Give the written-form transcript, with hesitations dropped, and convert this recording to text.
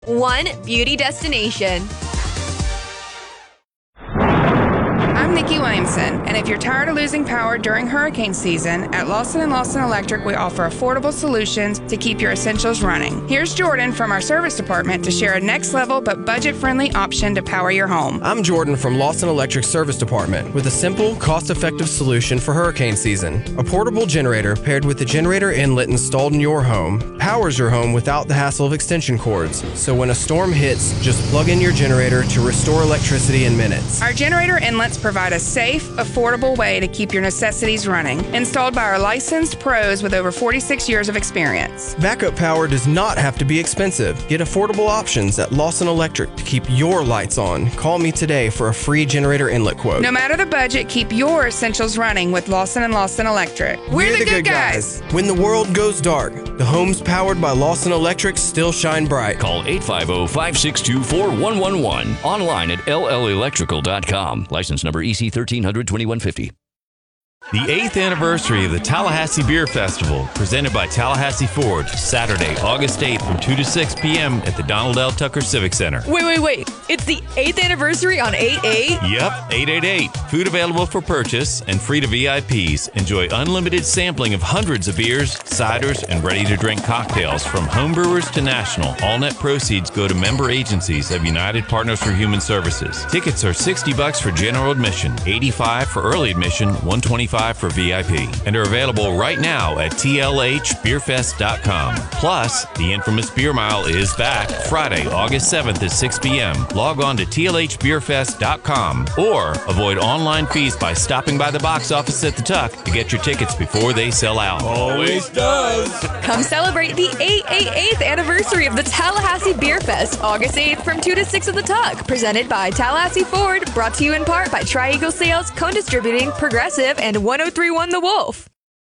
One beauty destination. I'm Nikki Williamson, and if you're tired of losing power during hurricane season, at Lawson & Lawson Electric, we offer affordable solutions to keep your essentials running. Here's Jordan from our service department to share a next-level but budget-friendly option to power your home. I'm Jordan from Lawson Electric Service Department with a simple, cost-effective solution for hurricane season. A portable generator paired with the generator inlet installed in your home powers your home without the hassle of extension cords. So when a storm hits, just plug in your generator to restore electricity in minutes. Our generator inlets provide a safe, affordable way to keep your necessities running. Installed by our licensed pros with over 46 years of experience. Backup power does not have to be expensive. Get affordable options at Lawson Electric to keep your lights on. Call me today for a free generator inlet quote. No matter the budget, keep your essentials running with Lawson & Lawson Electric. We're the good guys. When the world goes dark, the homes powered by Lawson Electric still shine bright. Call 850-562-4111. Online at llelectrical.com. License number EC 1300-2150. The 8th anniversary of the Tallahassee Beer Festival, presented by Tallahassee Ford, Saturday, August 8th from 2 to 6 p.m. at the Donald L. Tucker Civic Center. Wait. It's the 8th anniversary on 8/8? Yep, 888. Food available for purchase and free to VIPs. Enjoy unlimited sampling of hundreds of beers, ciders, and ready-to-drink cocktails from homebrewers to national. All net proceeds go to member agencies of United Partners for Human Services. Tickets are $60 for general admission, $85 for early admission, $125 for VIP, and are available right now at tlhbeerfest.com. Plus, the infamous Beer Mile is back Friday, August 7th at 6 p.m. Log on to tlhbeerfest.com or avoid online fees by stopping by the box office at the Tuck to get your tickets before they sell out. Always does. Come celebrate the 888th anniversary of the Tallahassee Beer Fest, August 8th from 2 to 6 at the Tuck. Presented by Tallahassee Ford, brought to you in part by Tri-Eagle Sales, Cone Distributing, Progressive, and 1031 The Wolf.